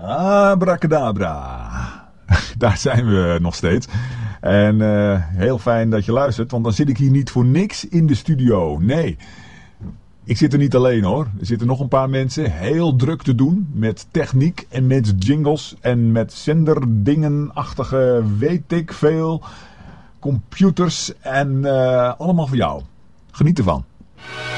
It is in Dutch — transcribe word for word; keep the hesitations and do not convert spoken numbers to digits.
Abracadabra. Daar zijn we nog steeds. En uh, heel fijn dat je luistert, want dan zit ik hier niet voor niks in de studio. Nee, ik zit er niet alleen hoor. Er zitten nog een paar mensen heel druk te doen met techniek en met jingles en met zenderdingenachtige weet ik veel computers en uh, allemaal voor jou. Geniet ervan.